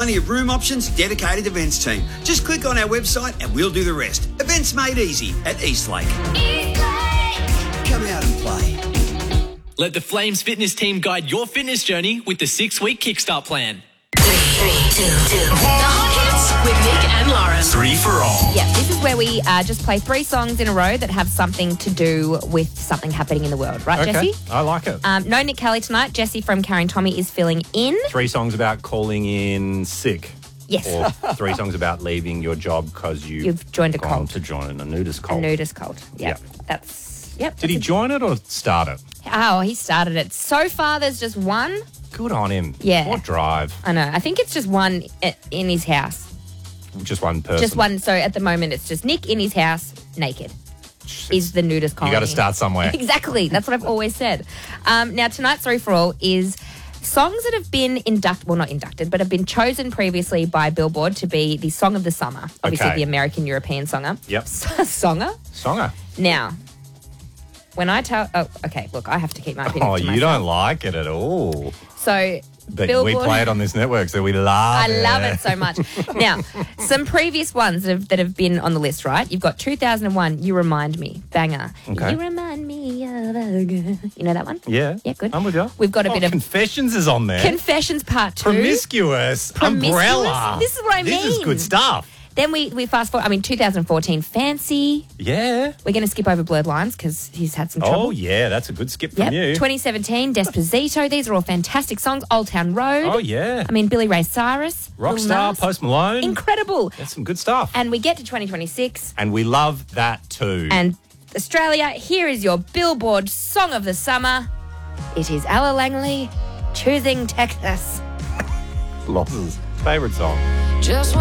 plenty of room options, dedicated events team. Just click on our website and we'll do the rest. Events made easy at Eastlake. Come out and play. Let the Flames fitness team guide your fitness journey with the 6-week Kickstart plan. 3, 2, 2. The Hot Hits with Nick and Lauren. 3 for all. Yeah, this is where we just play 3 songs in a row that have something to do with something happening in the world. Right, Okay, Jesse? I like it. No Nick Kelly tonight. Jesse from Karen Tommy is filling in. 3 songs about calling in sick. Yes. Or 3 songs about leaving your job because You've joined a gone cult. to join a nudist cult. A nudist cult. Yeah. Yep. Yep. Did he join it or start it? Oh, he started it. So far, there's just one. Good on him. Yeah. What drive? I know. I think it's just one in his house. Just one person. Just one. So at the moment, it's just Nick in his house, naked. Is the nudist colony. You got to start somewhere. Exactly. That's what I've always said. Now, tonight's 3 for all is songs that have been not inducted, but have been chosen previously by Billboard to be the song of the summer. Obviously, Okay. the American European songer. Yep. Songer? Now, when I tell... Oh, okay, look, I have to keep my opinion Oh, to you myself. don't like it at all. So... But Billboard, we play it on this network, so we love it. I love it so much. Now, some previous ones that have been on the list, right? You've got 2001, You Remind Me, banger. Okay. You remind me of a girl. You know that one? Yeah. Yeah, good. I'm with you. We've got a bit of... Confessions is on there. Confessions Part 2. Promiscuous. Umbrella. This is what I mean. This is good stuff. Then we fast forward, 2014, Fancy. Yeah. We're going to skip over Blurred Lines because he's had some trouble. Oh, yeah. That's a good skip from you. 2017, Desposito. These are all fantastic songs. Old Town Road. Oh, yeah. Billy Ray Cyrus. Lil Rockstar, Nas. Post Malone. Incredible. That's some good stuff. And we get to 2026. And we love that too. And Australia, here is your Billboard Song of the Summer. It is Ella Langley, Choosing Texas. Losses. Favourite song. Just